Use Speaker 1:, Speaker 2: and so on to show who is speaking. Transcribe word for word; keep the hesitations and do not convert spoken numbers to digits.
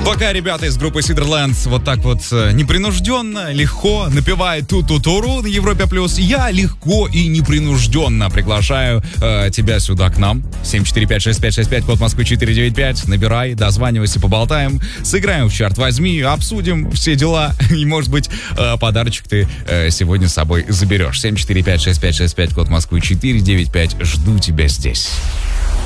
Speaker 1: Пока ребята из группы Сидерленд вот так вот непринужденно, легко напевают ту-ту-туру на Европе Плюс, я легко и непринужденно приглашаю э, тебя сюда к нам. семь четыре пять шесть пять шесть пять, код Москвы четыре девять пять. Набирай, дозванивайся, поболтаем, сыграем в чарт возьми, обсудим все дела. И, может быть, э, подарочек ты э, сегодня с собой заберешь. семь четыре пять шесть пять шесть пять, код Москвы четыре девять пять. Жду тебя здесь.